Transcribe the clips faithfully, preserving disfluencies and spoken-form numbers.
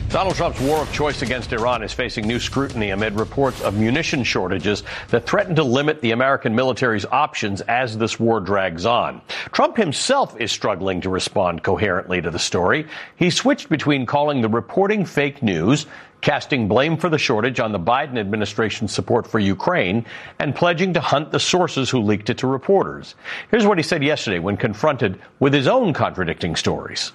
Donald Trump's war of choice against Iran is facing new scrutiny amid reports of munition shortages that threaten to limit the American military's options as this war drags on. Trump himself is struggling to respond coherently to the story. He switched between calling the reporting fake news, casting blame for the shortage on the Biden administration's support for Ukraine, and pledging to hunt the sources who leaked it to reporters. Here's what he said yesterday when confronted with his own contradicting stories.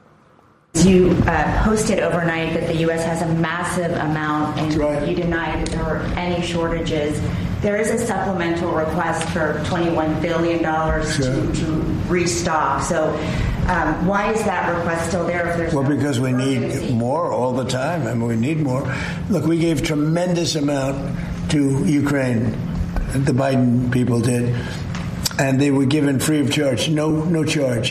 You uh, posted overnight that the U S has a massive amount, and right. You denied that there were any shortages. There is a supplemental request for twenty-one billion dollars sure. to, to restock. So um, why is that request still there if there's Well, no because we need more all the time. I mean, we need more. Look, we gave tremendous amount to Ukraine, the Biden people did, and they were given free of charge, no, no charge.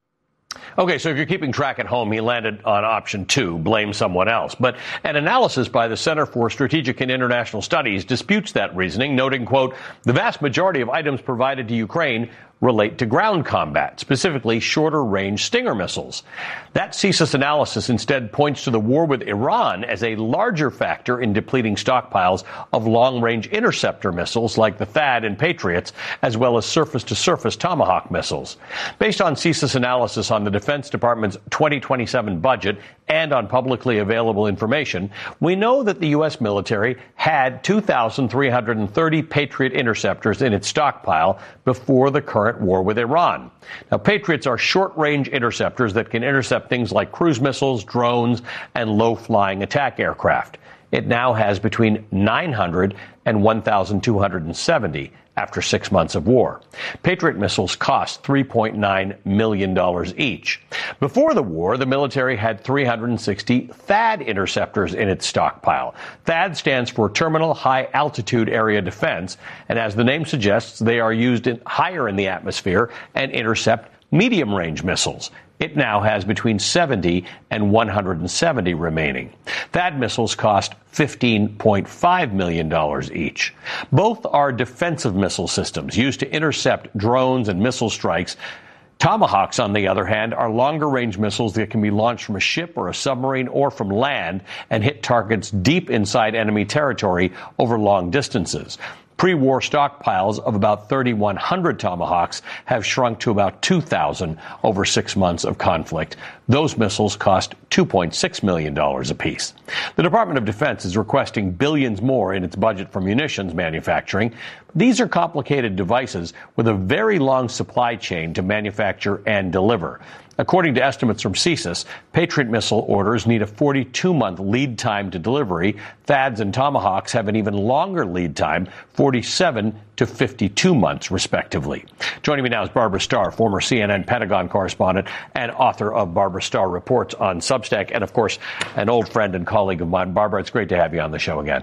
Okay, so if you're keeping track at home, he landed on option two, blame someone else. But an analysis by the Center for Strategic and International Studies disputes that reasoning, noting, quote, the vast majority of items provided to Ukraine relate to ground combat, specifically shorter-range Stinger missiles. That CSIS analysis instead points to the war with Iran as a larger factor in depleting stockpiles of long-range interceptor missiles like the THAAD and Patriots, as well as surface-to-surface Tomahawk missiles. Based on CSIS analysis on the Defense Department's twenty twenty-seven budget and on publicly available information, we know that the U S military had two thousand three hundred thirty Patriot interceptors in its stockpile before the current war with Iran. Now, Patriots are short-range interceptors that can intercept things like cruise missiles, drones, and low-flying attack aircraft. It now has between nine hundred and one thousand two hundred seventy after six months of war. Patriot missiles cost three point nine million dollars each. Before the war, the military had three hundred sixty THAAD interceptors in its stockpile. THAAD stands for Terminal High Altitude Area Defense, and as the name suggests, they are used in, higher in the atmosphere and intercept medium-range missiles. It now has between seventy and one hundred seventy remaining. THAAD missiles cost fifteen point five million dollars each. Both are defensive missile systems used to intercept drones and missile strikes. Tomahawks, on the other hand, are longer-range missiles that can be launched from a ship or a submarine or from land and hit targets deep inside enemy territory over long distances. Pre-war stockpiles of about thirty-one hundred Tomahawks have shrunk to about two thousand over six months of conflict. Those missiles cost two point six million dollars apiece. The Department of Defense is requesting billions more in its budget for munitions manufacturing. These are complicated devices with a very long supply chain to manufacture and deliver. According to estimates from CSIS, Patriot missile orders need a forty-two month lead time to delivery. THAADs and Tomahawks have an even longer lead time, forty-seven to fifty-two months, respectively. Joining me now is Barbara Starr, former C N N Pentagon correspondent and author of Barbara Starr Reports on Substack, and, of course, an old friend and colleague of mine. Barbara, it's great to have you on the show again.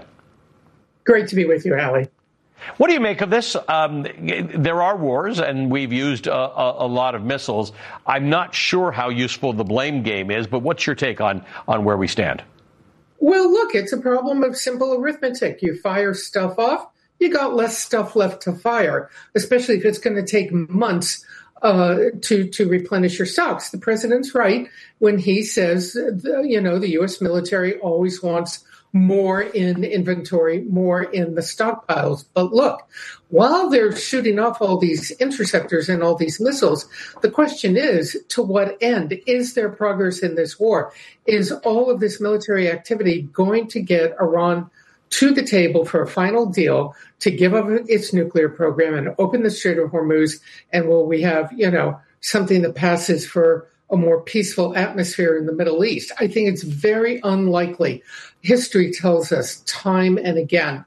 Great to be with you, Hallie. What do you make of this? Um, there are wars, and we've used a, a, a lot of missiles. I'm not sure how useful the blame game is, but what's your take on, on where we stand? Well, look, it's a problem of simple arithmetic. You fire stuff off, you got less stuff left to fire, especially if it's going to take months uh, to, to replenish your stocks. The president's right when he says, the, you know, the U S military always wants more in inventory, more in the stockpiles. But look, while they're shooting off all these interceptors and all these missiles, the question is, to what end? Is there progress in this war? Is all of this military activity going to get Iran to the table for a final deal to give up its nuclear program and open the Strait of Hormuz? And will we have, you know, something that passes for a more peaceful atmosphere in the Middle East? I think it's very unlikely. History tells us time and again